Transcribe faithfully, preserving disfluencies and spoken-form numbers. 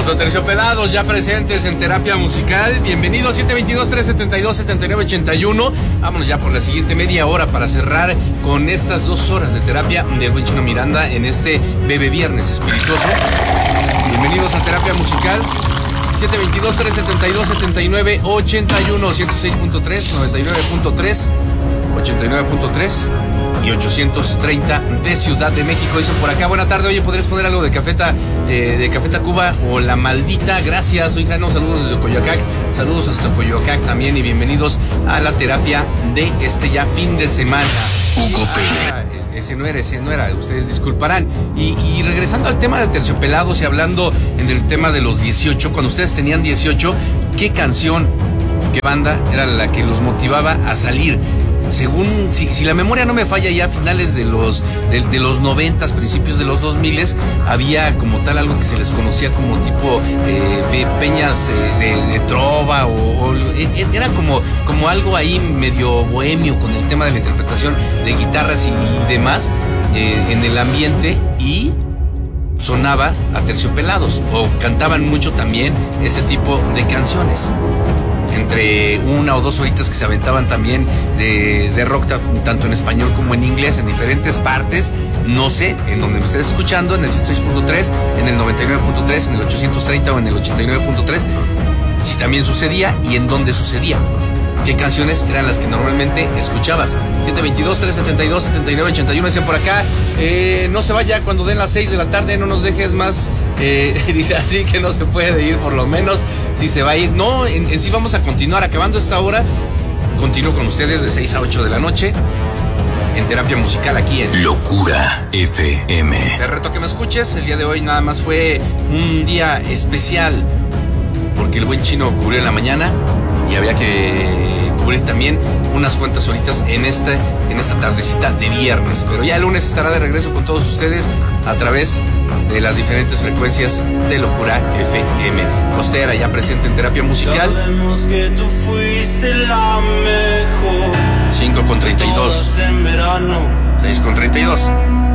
Los aterciopelados ya presentes en terapia musical. Bienvenidos, siete dos dos, tres siete dos, siete nueve ocho uno. Vámonos ya por la siguiente media hora para cerrar con estas dos horas de terapia del buen Chino Miranda en este Bebe Viernes espirituoso. Bienvenidos a terapia musical. siete dos dos, tres siete dos, siete nueve ocho uno, ciento seis punto tres, noventa y nueve punto tres, ochenta y nueve punto tres y ochocientos treinta de Ciudad de México. Dicen por acá, buena tarde, oye, ¿podrías poner algo de Cafeta, eh, de Café Tacuba o La Maldita? Gracias, soy Jano, saludos desde Coyoacac, saludos hasta Coyoacac también y bienvenidos a la terapia de este ya fin de semana. Hugo Peña. Ese no era, ese no era, ustedes disculparán. Y, y regresando al tema de terciopelados y hablando en el tema de los dieciocho, cuando ustedes tenían dieciocho, ¿qué canción, qué banda era la que los motivaba a salir? Según, si, si la memoria no me falla, ya a finales de los de, de los noventas, principios de los dos miles, había como tal algo que se les conocía como tipo eh, de peñas eh, de, de trova o, o era como, como algo ahí medio bohemio con el tema de la interpretación de guitarras y, y demás eh, en el ambiente, y sonaba a terciopelados o cantaban mucho también ese tipo de canciones. Entre una o dos horitas que se aventaban también de, de rock, tanto en español como en inglés, en diferentes partes, no sé, en donde me estés escuchando, en el ciento seis punto tres, en el noventa y nueve punto tres, en el ochocientos treinta o en el ochenta y nueve punto tres, si también sucedía y en dónde sucedía. ¿Qué canciones eran las que normalmente escuchabas? siete dos dos, tres siete dos, siete nueve ocho uno, dicen por acá, eh, no se vaya cuando den las seis de la tarde, no nos dejes más, eh, dice así que no se puede ir, por lo menos, si se va a ir. No, en, en sí vamos a continuar, acabando esta hora, continúo con ustedes de seis a ocho de la noche, en terapia musical aquí en Locura F M. Te reto que me escuches, el día de hoy nada más fue un día especial, porque el buen Chino cubrió en la mañana, y había que cubrir también unas cuantas horitas en esta, en esta tardecita de viernes. Pero ya el lunes estará de regreso con todos ustedes a través de las diferentes frecuencias de Locura F M. Costera ya presente en terapia musical. Sabemos que tú fuiste la mejor. cinco con treinta y dos. Todos en verano. seis con treinta y dos.